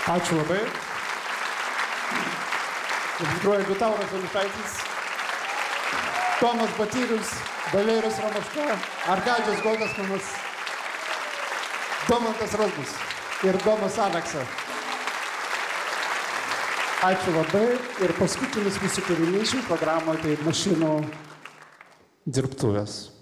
Ačiū labai. Groja Liutauras Ališaitis, Tomas Batyrius, Valerijus Ramaška, Arkadijus Godasmanas, Domantas Razmus ir Domas Aleksa. Ačiū labai. Ir paskutinis mūsų kūrinys šių programoje tai mašinų dirbtuvės.